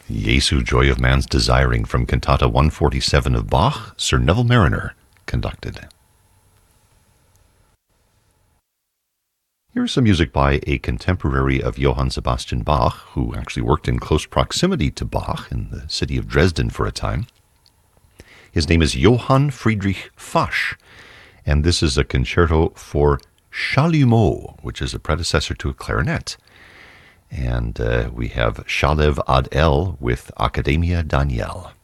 Jesu, Joy of Man's Desiring from Cantata 147 of Bach, Sir Neville Marriner conducted. Here's some music by a contemporary of Johann Sebastian Bach, who actually worked in close proximity to Bach in the city of Dresden for a time. His name is Johann Friedrich Fasch, and this is a concerto for chalumeau, which is a predecessor to a clarinet. And we have Shalev Ad El with Academia Daniel.